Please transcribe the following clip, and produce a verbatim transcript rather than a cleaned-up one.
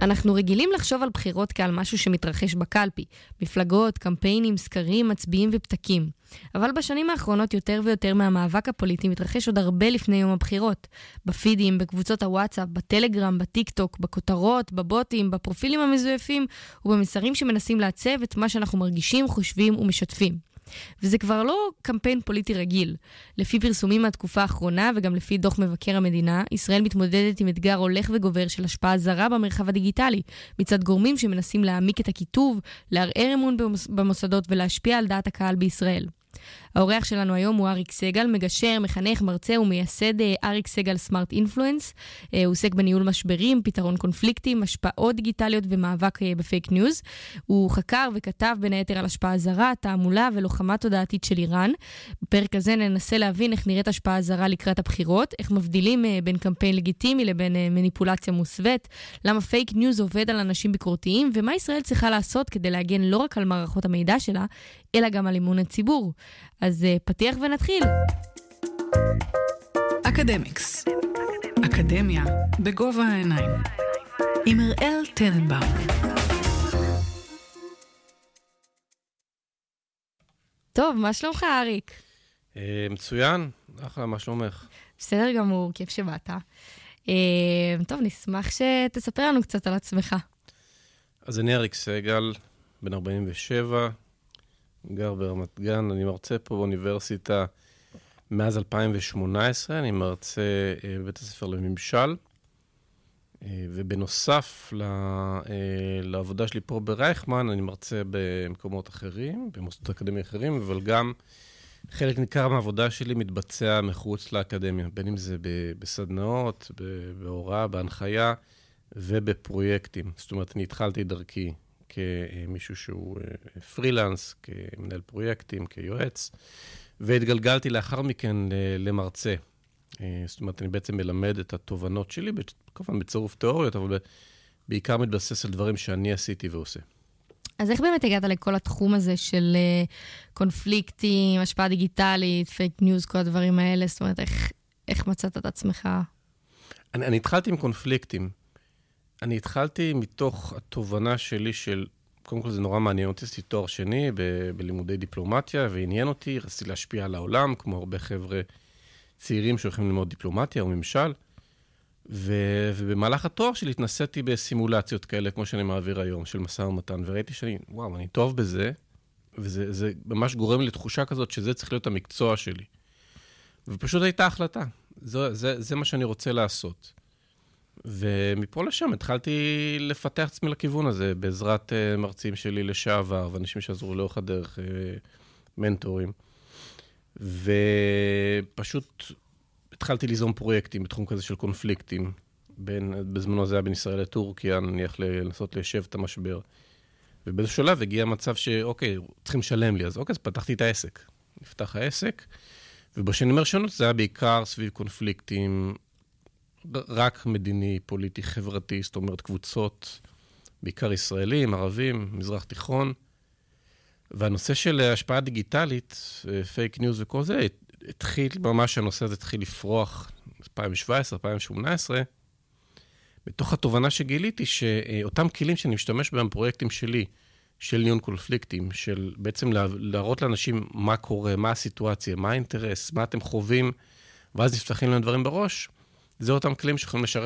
אנחנו רגילים לחשוב על בחירות כעל משהו שמתרחש בקלפי, מפלגות, קמפיינים, סקרים, מצביעים ופתקים. אבל בשנים האחרונות יותר ויותר מהמאבק הפוליטי מתרחש עוד הרבה לפני יום הבחירות. בפידים, בקבוצות הוואטסאפ, בטלגרם, בטיק טוק, בכותרות, בבוטים, בפרופילים המזויפים ובמסרים שמנסים לעצב את מה שאנחנו מרגישים, חושבים ומשתפים. וזה כבר לא קמפיין פוליטי רגיל. לפי פרסומים מהתקופה האחרונה וגם לפי דוח מבקר המדינה, ישראל מתמודדת עם אתגר הולך וגובר של השפעה זרה במרחב הדיגיטלי, מצד גורמים שמנסים להעמיק את הכיתוב, לערער אמון במוסדות ולהשפיע על דעת הקהל בישראל. האורח שלנו היום הוא אריק סגל, מגשר, מחנך, מרצה ומייסד אריק סגל סמארט אינפלואנס. הוא עוסק בניהול משברים, פתרון קונפליקטים, השפעות דיגיטליות ומאבק בפייק ניוז. הוא חקר וכתב בין היתר על השפעה זרה, תעמולה ולוחמה תודעתית של איראן. בפרק הזה ננסה להבין איך נראית השפעה זרה לקראת הבחירות, איך מבדילים בין קמפיין לגיטימי לבין מניפולציה מוסווית, למה פייק ניוז עובד על אנשים ביקורתיים, ומה ישראל צריכה לעשות כדי להגן לא רק על מערכות המידע שלה, אלא גם על אמון הציבור. אז פתיח ונתחיל. אקדמיקס. אקדמיה בגובה העיניים. עם אראל טננבאום. טוב, מה שלומך, אריק? מצוין. אחלה, מה שלומך? בסדר גמור, כיף שבאת. טוב, נשמח שתספר לנו קצת על עצמך. אז אני אריק סגל, בן ארבעים ושבע, גר ברמת גן, אני מרצה פה באוניברסיטה מאז אלפיים ושמונה עשרה, אני מרצה בבית הספר לממשל, ובנוסף לעבודה שלי פה ברייכמן, אני מרצה במקומות אחרים, במוסדות אקדמיים אחרים, אבל גם חלק ניכר מהעבודה שלי מתבצע מחוץ לאקדמיה, בין אם זה בסדנאות, בהוראה, בהנחיה ובפרויקטים. זאת אומרת, אני התחלתי דרכי כמישהו שהוא פרילנס, כמנהל פרויקטים, כיועץ, והתגלגלתי לאחר מכן למרצה. זאת אומרת, אני בעצם מלמד את התובנות שלי, כמובן בצירוף תיאוריות, אבל בעיקר מתבסס על דברים שאני עשיתי ועושה. אז איך באמת הגעת לכל התחום הזה של קונפליקטים, השפעה דיגיטלית, פייק ניוז, כל הדברים האלה? זאת אומרת, איך, איך מצאת את עצמך? אני, אני התחלתי עם קונפליקטים. אני התחלתי מתוך התובנה שלי של, קודם כל זה נורא מעניין אותי, עשיתי תואר שני ב- בלימודי דיפלומטיה, ועניין אותי, רציתי להשפיע על העולם, כמו הרבה חבר'ה צעירים שהולכים ללמוד דיפלומטיה או ממשל, ו- ובמהלך התואר שלי התנסיתי בסימולציות כאלה, כמו שאני מעביר היום, של משא ומתן, וראיתי שאני, וואו, אני טוב בזה, וזה זה ממש גורם לי תחושה כזאת שזה צריך להיות המקצוע שלי. ופשוט הייתה החלטה, זה, זה, זה מה שאני רוצה לעשות. ומפה לשם התחלתי לפתח עצמי לכיוון הזה, בעזרת uh, מרצים שלי לשעבר, ואנשים שעזרו לאורך הדרך, uh, מנטורים. ופשוט התחלתי ליזום פרויקטים בתחום כזה של קונפליקטים, בין, בזמנו זה היה בין ישראל לטורקיה, נניח לנסות ליישב את המשבר. ובאיזשהו שלב הגיע המצב שאוקיי, צריכים לשלם לי, אז אוקיי, אז פתחתי את העסק. נפתח העסק, ובשנים הראשונות זה היה בעיקר סביב קונפליקטים, רק מדיני, פוליטי, חברתי, זאת אומרת קבוצות, בעיקר ישראלים, ערבים, מזרח תיכון. והנושא של השפעה דיגיטלית, פייק ניוז וכל זה, התחיל, ממש הנושא הזה התחיל לפרוח, אלפיים שבע עשרה, אלפיים שמונה עשרה, בתוך התובנה שגיליתי שאותם כלים שאני משתמש בהם פרויקטים שלי, של ניהול קונפליקטים, של בעצם להראות לאנשים מה קורה, מה הסיטואציה, מה האינטרס, מה אתם חווים, ואז נפתחים להם דברים בראש, זה אותם כלים שיכולים לשרת